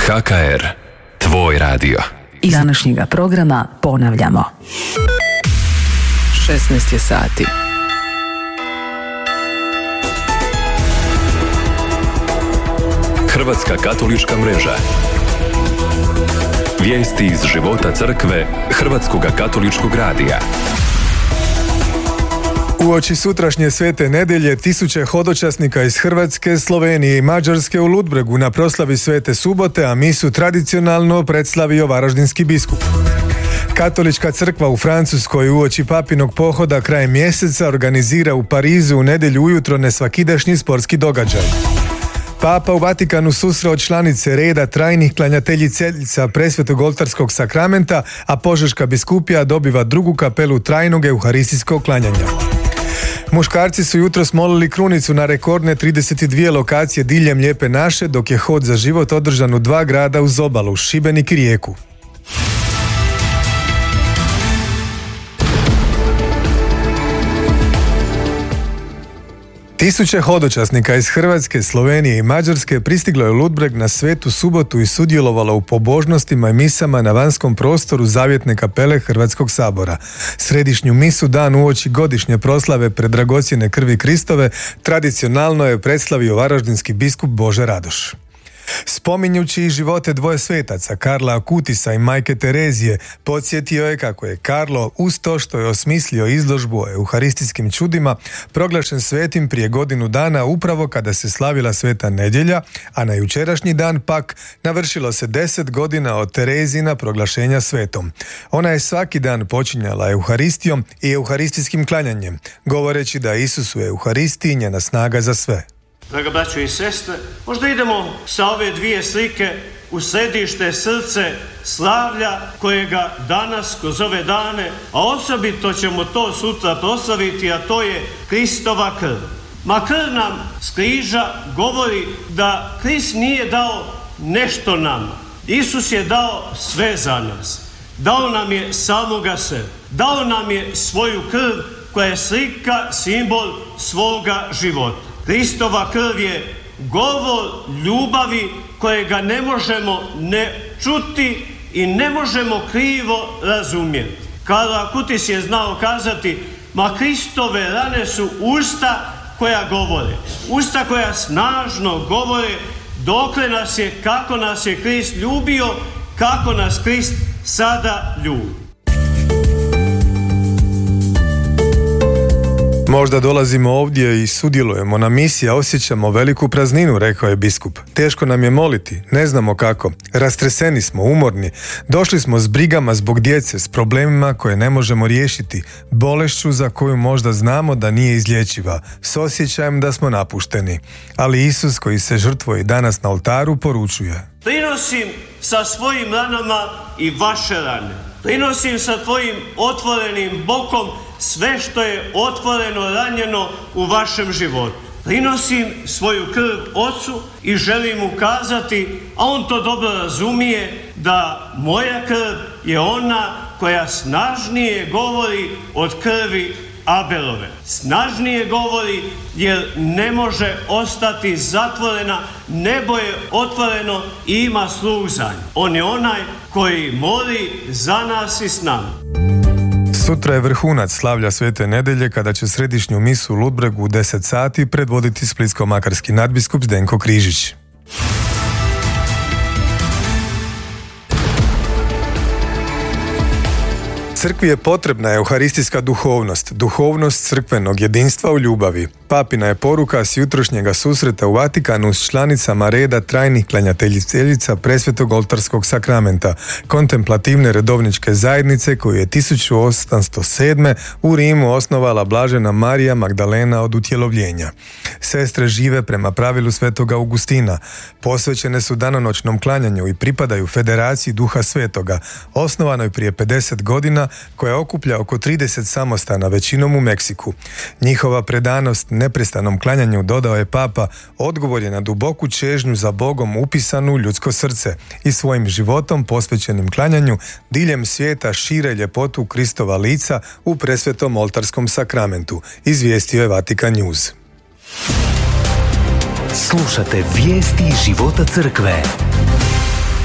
HKR, tvoj radio. Iz današnjega programa ponavljamo. 16 je sati. Hrvatska katolička mreža. Vijesti iz života crkve Hrvatskoga katoličkog radija. Uoči sutrašnje svete nedelje tisuće hodočasnika iz Hrvatske, Slovenije i Mađarske u Ludbregu na proslavi svete subote, a misu tradicionalno predstavio varaždinski biskup. Katolička crkva u Francuskoj uoči papinog pohoda krajem mjeseca organizira u Parizu u nedjelju ujutro nesvakidašnji sportski događaj. Papa u Vatikanu susreo članice reda trajnih klanjateljica Presvetog oltarskog sakramenta, a Požeška biskupija dobiva drugu kapelu trajnog euharistijskog klanjanja. Muškarci su jutros molili krunicu na rekordne 32 lokacije diljem Lijepe naše, dok je hod za život održan u 2 grada uz obalu, Šibenik i Rijeku. Tisuće hodočasnika iz Hrvatske, Slovenije i Mađarske pristiglo je u Ludbreg na svetu subotu i sudjelovalo u pobožnostima i misama na vanjskom prostoru Zavjetne kapele Hrvatskog sabora. Središnju misu dan uoči godišnje proslave predragocjene krvi Kristove tradicionalno je predstavio varaždinski biskup Bože Radoš. Spominjući živote dvoje svetaca, Karla Akutisa i majke Terezije, podsjetio je kako je Karlo, uz to što je osmislio izložbu o euharistijskim čudima, proglašen svetim prije godinu dana upravo kada se slavila sveta nedjelja, a na jučerašnji dan pak navršilo se 10 godina od Terezina proglašenja svetom. Ona je svaki dan počinjala euharistijom i euharistijskim klanjanjem, govoreći da Isus u euharistiji njena snaga za sve. Draga braćo i sestre, možda idemo sa ove dvije slike u središte srce slavlja kojega danas kroz ove dane, a osobito ćemo to sutra proslaviti, a to je Kristova krv. Ma krv nam s križa govori da Krist nije dao nešto nama. Isus je dao sve za nas. Dao nam je samoga sebe. Dao nam je svoju krv koja je slika, simbol svoga života. Kristova krv je govor ljubavi kojega ne možemo ne čuti i ne možemo krivo razumjeti. Karlo Akutis je znao kazati, ma Kristove rane su usta koja govore. Usta koja snažno govore dokle nas je, kako nas je Krist ljubio, kako nas Krist sada ljubi. Možda dolazimo ovdje i sudjelujemo na misiji, a osjećamo veliku prazninu, rekao je biskup. Teško nam je moliti, ne znamo kako. Rastreseni smo, umorni. Došli smo s brigama zbog djece, s problemima koje ne možemo riješiti, bolešću za koju možda znamo da nije izlječiva, s osjećajem da smo napušteni. Ali Isus, koji se žrtvuje danas na oltaru, poručuje: prinosim sa svojim ranama i vaše rane. Prinosim sa tvojim otvorenim bokom sve što je otvoreno, ranjeno u vašem životu. Prinosim svoju krv Ocu i želim mu kazati, a on to dobro razumije, da moja krv je ona koja snažnije govori od krvi Abelove. Snažnije govori jer ne može ostati zatvorena, nebo je otvoreno i ima sluh za nju. On je onaj koji moli za nas i s nama. Sutra je vrhunac slavlja svete nedelje kada će središnju misu u Ludbregu u 10 sati predvoditi splitsko-makarski nadbiskup Zdenko Križić. Crkvi je potrebna euharistijska duhovnost, duhovnost crkvenog jedinstva u ljubavi. Papina je poruka s jutrošnjega susreta u Vatikanu s članicama reda trajnih klanjateljica Presvetog oltarskog sakramenta, kontemplativne redovničke zajednice koju je 1807. u Rimu osnovala blažena Marija Magdalena od utjelovljenja. Sestre žive prema pravilu Svetoga Augustina, posvećene su danonoćnom klanjanju i pripadaju Federaciji Duha Svetoga, osnovanoj prije 50 godina, koja okuplja oko 30 samostana, većinom u Meksiku. Njihova predanost neprestanom klanjanju, dodao je Papa, odgovor je na duboku čežnju za Bogom upisanu u ljudsko srce i svojim životom posvećenim klanjanju diljem svijeta šire ljepotu Kristova lica u presvetom oltarskom sakramentu, izvijestio je Vatikan News. Slušate vijesti života crkve.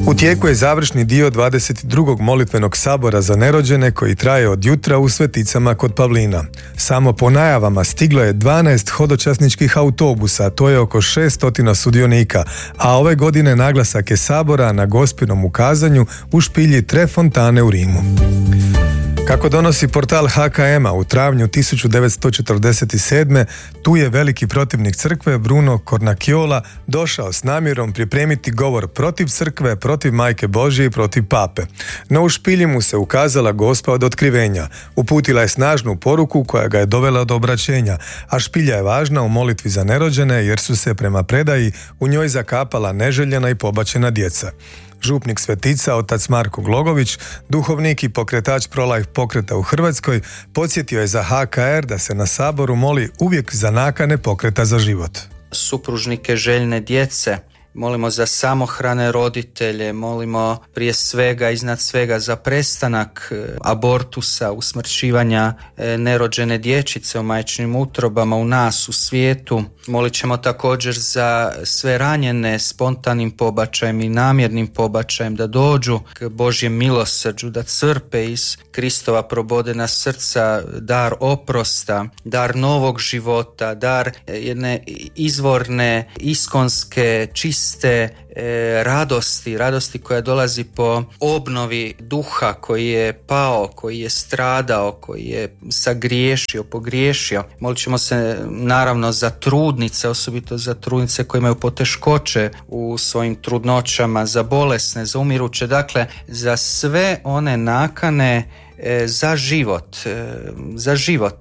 U tijeku je završni dio 22. molitvenog sabora za nerođene koji traje od jutra u Sveticama kod Pavlina. Samo po najavama stiglo je 12 hodočasničkih autobusa, to je oko 600 sudionika, a ove godine naglasak je sabora na Gospinom ukazanju u špilji Tre Fontane u Rimu. Kako donosi portal HKM-a u travnju 1947. tu je veliki protivnik crkve Bruno Cornacchiola došao s namjerom pripremiti govor protiv crkve, protiv Majke Božje i protiv pape. No u špilji mu se ukazala Gospa od otkrivenja. Uputila je snažnu poruku koja ga je dovela do obraćenja, a špilja je važna u molitvi za nerođene jer su se prema predaji u njoj zakapala neželjena i pobačena djeca. Župnik Svetica, otac Marko Glogović, duhovnik i pokretač pro-life pokreta u Hrvatskoj, podsjetio je za HKR da se na saboru moli uvijek za nakane pokreta za život. Supružnike željne djece, molimo za samohrane roditelje, molimo prije svega, iznad svega za prestanak abortusa, usmrćivanja nerođene dječice u majčinim utrobama u nas, u svijetu. Molit ćemo također za sve ranjene spontanim pobačajem i namjernim pobačajem da dođu k Božjem milosrđu, da crpe iz Kristova probodena srca dar oprosta, dar novog života, dar jedne izvorne, iskonske, čiste radosti koja dolazi po obnovi duha koji je pao, koji je stradao, koji je sagriješio, pogriješio. Molit ćemo se naravno za trudnice, osobito za trudnice koje imaju poteškoće u svojim trudnoćama, za bolesne, za umiruće, dakle za sve one nakane za život, za život.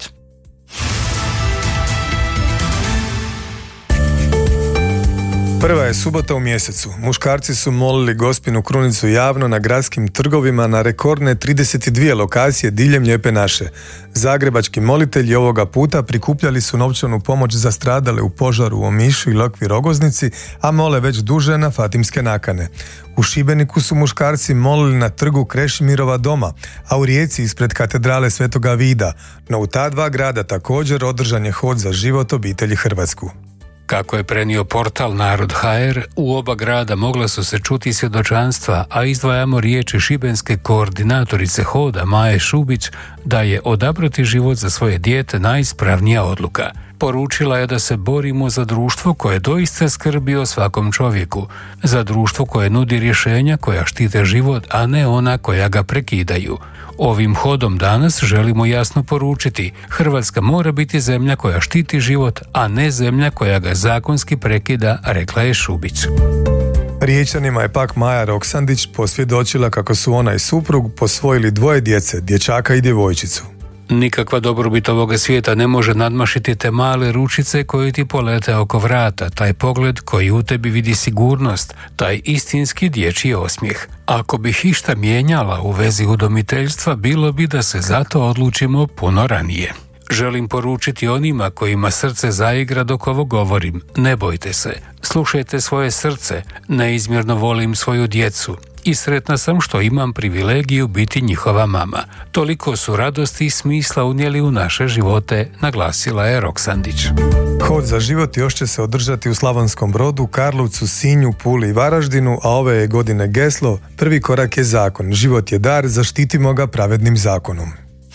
Prva je subota u mjesecu. Muškarci su molili Gospinu krunicu javno na gradskim trgovima na rekordne 32 lokacije diljem Lijepe naše. Zagrebački molitelji ovoga puta prikupljali su novčanu pomoć za stradale u požaru u Omišu i Lokvi Rogoznici, a mole već duže na Fatimske nakane. U Šibeniku su muškarci molili na trgu Krešimirova doma, a u Rijeci ispred katedrale Svetoga Vida. No u ta dva grada također održan je hod za život obitelji Hrvatsku. Kako je prenio portal Narod.hr, u oba grada mogla su se čuti svjedočanstva, a izdvajamo riječi šibenske koordinatorice hoda Maje Šubić da je odabrati život za svoje dijete najispravnija odluka. Poručila je da se borimo za društvo koje doista skrbi o svakom čovjeku, za društvo koje nudi rješenja koja štite život, a ne ona koja ga prekidaju. Ovim hodom danas želimo jasno poručiti: Hrvatska mora biti zemlja koja štiti život, a ne zemlja koja ga zakonski prekida, rekla je Šubić. Riječanima je pak Maja Roksandić posvjedočila kako su ona i suprug posvojili 2 djece, dječaka i djevojčicu. Nikakva dobrobit ovoga svijeta ne može nadmašiti te male ručice koje ti polete oko vrata, taj pogled koji u tebi vidi sigurnost, taj istinski dječji osmijeh. Ako bih išta mijenjala u vezi udomiteljstva, bilo bi da se zato odlučimo puno ranije. Želim poručiti onima kojima srce zaigra dok ovo govorim: ne bojte se, slušajte svoje srce, neizmjerno volim svoju djecu i sretna sam što imam privilegiju biti njihova mama. Toliko su radosti i smisla unijeli u naše živote, naglasila je Roksandić. Hod za život još će se održati u Slavonskom Brodu, Karlovcu, Sinju, Puli i Varaždinu, a ove je godine geslo: prvi korak je zakon, život je dar, zaštitimo ga pravednim zakonom.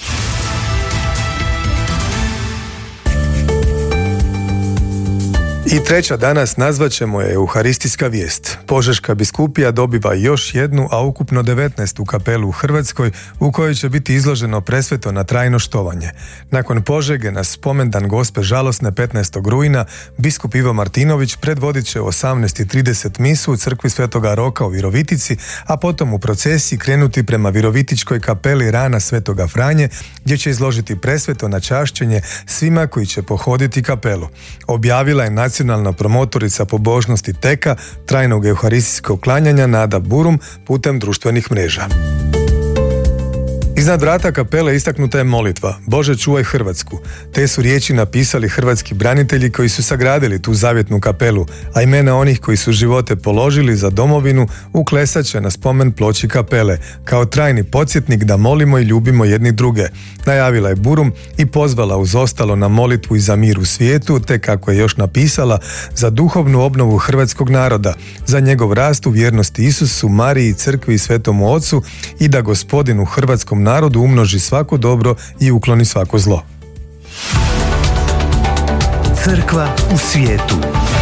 I treća danas nazvat ćemo je Euharistijska vijest. Požeška biskupija dobiva još jednu, a ukupno 19 kapelu u Hrvatskoj u kojoj će biti izloženo presveto na trajno štovanje. Nakon Požege na spomendan Gospe žalosne 15. rujna, biskup Ivo Martinović predvodit će u 18:30 misu u crkvi Svetoga Roka u Virovitici, a potom u procesiji krenuti prema Virovitičkoj kapeli Rana Svetoga Franje, gdje će izložiti presveto na čašćenje svima koji će pohoditi kapelu. Objavila je nacionalna promotorica pobožnosti teka, trajnog euharistijskog klanjanja Nada Burum putem društvenih mreža. Iznad vrata kapele istaknuta je molitva Bože čuvaj Hrvatsku. Te su riječi napisali hrvatski branitelji koji su sagradili tu zavjetnu kapelu, a imena onih koji su živote položili za domovinu uklesat će na spomen ploči kapele, kao trajni podsjetnik da molimo i ljubimo jedni druge. Najavila je Burum i pozvala uz ostalo na molitvu i za mir u svijetu, te kako je još napisala, za duhovnu obnovu hrvatskog naroda, za njegov rast u vjernosti Isusu, Mariji, Crkvi i Svetomu Ocu i da Gospodin u hrvatskom narodu umnoži svako dobro i ukloni svako zlo. Crkva u svijetu.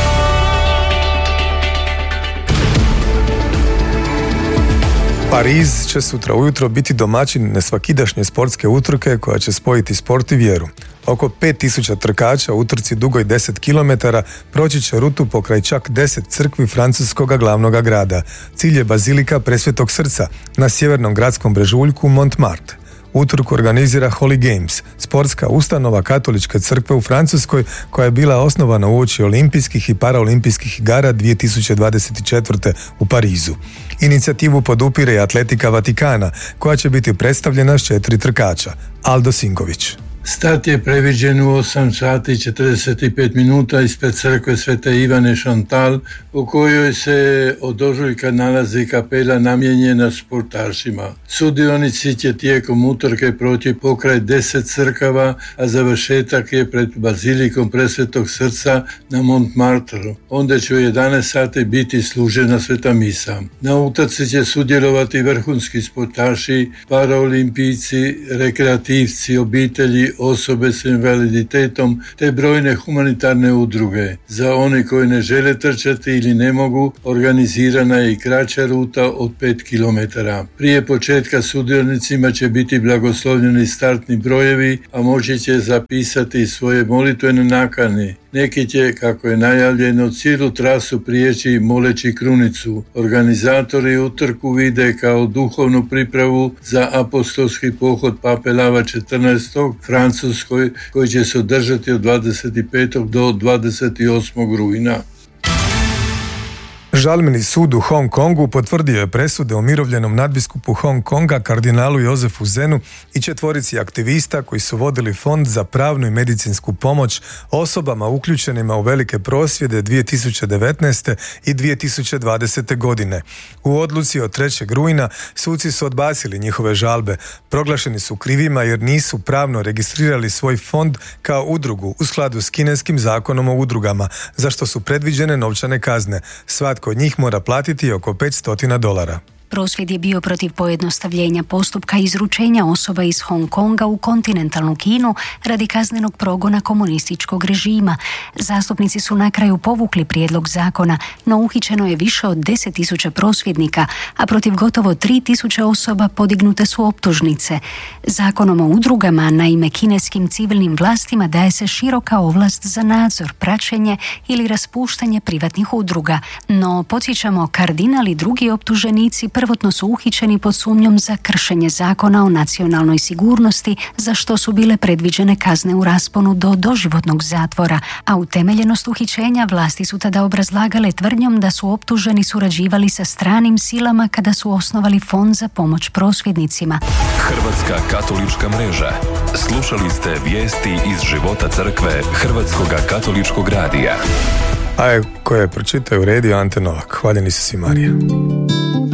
Pariz će sutra ujutro biti domaćin nesvakidašnje sportske utrke koja će spojiti sport i vjeru. Oko 5000 trkača u utrci dugoj 10 km proći će rutu pokraj čak 10 crkvi francuskoga glavnoga grada. Cilj je Bazilika Presvetog Srca na sjevernom gradskom brežuljku Montmartre. Utrku organizira Holy Games, sportska ustanova katoličke crkve u Francuskoj koja je bila osnovana uoči olimpijskih i paraolimpijskih igara 2024. u Parizu. Inicijativu podupire i Atletika Vatikana koja će biti predstavljena s 4 trkača. Aldo Sinković. Start je previđen u 8 sati 45 minuta ispred crkve Svete Ivane Chantal, u kojoj se od ožujka nalazi kapela namijenjena sportašima. Sudionici će tijekom utrke proći pokraj 10 crkava, a završetak je pred Bazilikom Presvetog Srca na Montmartre. Onda će u 11 sati biti služena sveta misa. Na utrci će sudjelovati vrhunski sportaši, paraolimpijci, rekreativci, obitelji, osobe s invaliditetom te brojne humanitarne udruge. Za one koji ne žele trčati ili ne mogu, organizirana je i kraća ruta od 5 km. Prije početka sudionicima će biti blagoslovljeni startni brojevi, a moći će zapisati svoje molitvene nakane. Neki će, kako je najavljeno, cijelu trasu prijeći moleći krunicu. Organizatori utrku vide kao duhovnu pripravu za apostolski pohod Pape Lava XIV. Francuskoj, koji će se održati od 25. do 28. rujna. Žalbeni sud u Hong Kongu potvrdio je presude umirovljenom nadbiskupu Hong Konga kardinalu Jozefu Zenu i 4 aktivista koji su vodili fond za pravnu i medicinsku pomoć osobama uključenima u velike prosvjede 2019. i 2020. godine. U odluci od 3. rujna suci su odbacili njihove žalbe. Proglašeni su krivima jer nisu pravno registrirali svoj fond kao udrugu u skladu s kineskim zakonom o udrugama, za što su predviđene novčane kazne. Svatko od njih mora platiti oko $500. Prosvjed je bio protiv pojednostavljenja postupka izručenja osoba iz Hong Konga u kontinentalnu Kinu radi kaznenog progona komunističkog režima. Zastupnici su na kraju povukli prijedlog zakona, no uhićeno je više od 10.000 prosvjednika, a protiv gotovo 3.000 osoba podignute su optužnice. Zakonom o udrugama, naime, kineskim civilnim vlastima daje se široka ovlast za nadzor, praćenje ili raspuštanje privatnih udruga. No, podsjećamo, kardinal i drugi optuženici prvotno su uhićeni pod sumnjom za kršenje zakona o nacionalnoj sigurnosti, za što su bile predviđene kazne u rasponu do doživotnog zatvora, a utemeljenost uhićenja vlasti su tada obrazlagale tvrdnjom da su optuženi surađivali sa stranim silama kada su osnovali fond za pomoć prosvjednicima. Hrvatska katolička mreža. Slušali ste vijesti iz života crkve Hrvatskoga katoličkog radija. A koje pročitaju Radio Ante Novak. Hvaljeni su si, Marija.